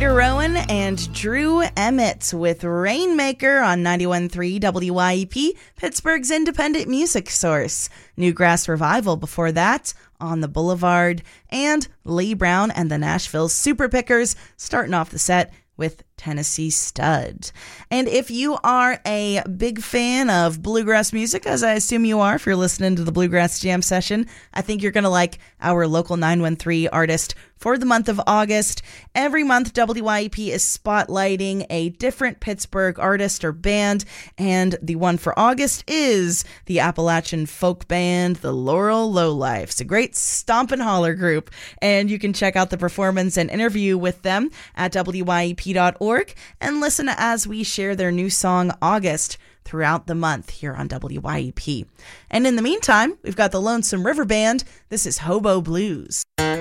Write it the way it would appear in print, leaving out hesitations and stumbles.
Jessica Rowan and Drew Emmett with Rainmaker on 91.3 WYEP, Pittsburgh's independent music source. Newgrass Revival before that, On the Boulevard, and Lee Brown and the Nashville Super Pickers starting off the set with Tennessee Stud. And if you are a big fan of bluegrass music, as I assume you are if you're listening to the Bluegrass Jam session, I think you're going to like our local 913 artist for the month of August. Every month, WYEP is spotlighting a different Pittsburgh artist or band, and the one for August is the Appalachian folk band, the Laurel Lowlifes, a great stomp and holler group, and you can check out the performance and interview with them at WYEP.org and listen as we share their new song, August, throughout the month here on WYEP. And in the meantime, we've got the Lonesome River Band. This is Hobo Blues.